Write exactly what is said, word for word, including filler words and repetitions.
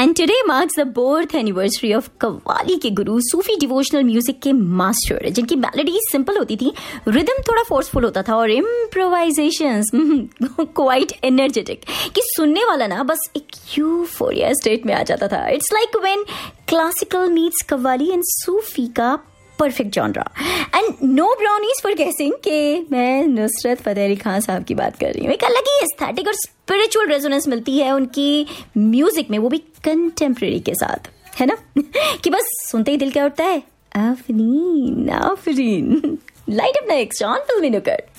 And today marks the birth anniversary of qawwali के गुरु, सूफी devotional music के master, जिनकी melody simple होती थी, रिदम थोड़ा फोर्सफुल होता था और इम्प्रोवाइजेशंस क्वाइट एनर्जेटिक, कि सुनने वाला ना बस एक यूफोरिया स्टेट में आ जाता था. It's like when classical meets qawwali and सूफी का perfect genre. And no brownies for गेसिंग कि मैं नुसरत फतेह अली खान साहब की बात कर रही हूँ. एक अलग ही एस्थेटिक और स्पिरिचुअल रेजोनेंस मिलती है उनकी म्यूजिक में, वो भी कंटेम्प्रेरी के साथ, है ना. कि बस सुनते ही दिल क्या उठता है, Afreen Afreen. Light up next on फिल्मी नुक्कड़.